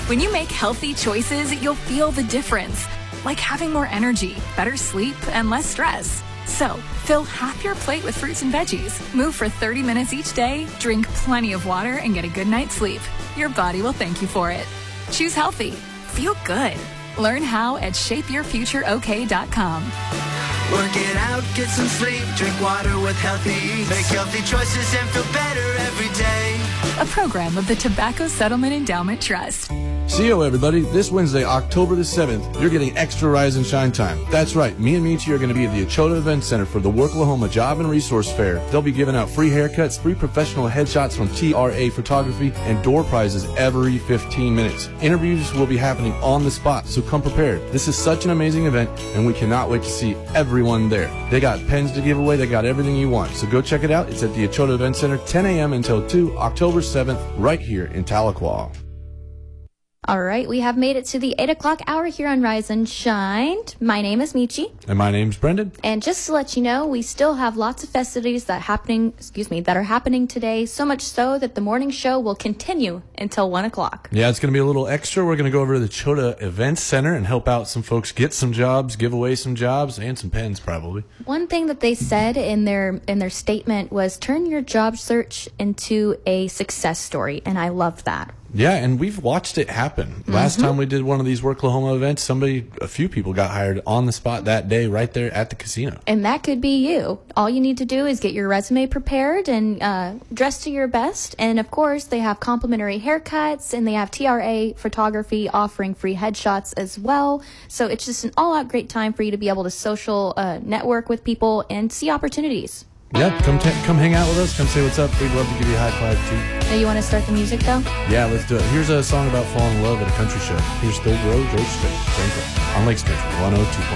When you make healthy choices, you'll feel the difference, like having more energy, better sleep, and less stress. So, fill half your plate with fruits and veggies. Move for 30 minutes each day, drink plenty of water, and get a good night's sleep. Your body will thank you for it. Choose healthy. Feel good. Learn how at shapeyourfutureok.com. Work it out, get some sleep, drink water with healthy eats. Make healthy choices and feel better every day. A program of the Tobacco Settlement Endowment Trust. See everybody, this Wednesday, October the 7th, you're getting extra Rise and Shine time. That's right, me and Michi are going to be at the Echota Event Center for the Worklahoma Job and Resource Fair. They'll be giving out free haircuts, free professional headshots from TRA Photography, and door prizes every 15 minutes. Interviews will be happening on the spot, so come prepared. This is such an amazing event, and we cannot wait to see everyone there. They got pens to give away, they got everything you want. So go check it out. It's at the Echota Event Center, 10 a.m. until 2, October 7th, right here in Tahlequah. All right, we have made it to the 8 o'clock hour here on Rise and Shine. My name is Michi. And my name's Brendan. And just to let you know, we still have lots of festivities that are happening today, so much so that the morning show will continue until 1 o'clock. Yeah, it's going to be a little extra. We're going to go over to the Echota Event Center and help out some folks get some jobs, give away some jobs, and some pens probably. One thing that they said in their statement was turn your job search into a success story, and I love that. Yeah, and we've watched it happen. Last time we did one of these Worklahoma events, a few people got hired on the spot that day right there at the casino. And that could be you. All you need to do is get your resume prepared and dress to your best. And, of course, they have complimentary haircuts, and they have TRA Photography offering free headshots as well. So it's just an all-out great time for you to be able to social network with people and see opportunities. Yep, come hang out with us. Come say what's up. We'd love to give you a high five, too. Now you want to start the music, though? Yeah, let's do it. Here's a song about falling in love at a country show. Here's Third Row, George Strait, on Lake Sturgeon, 102.9.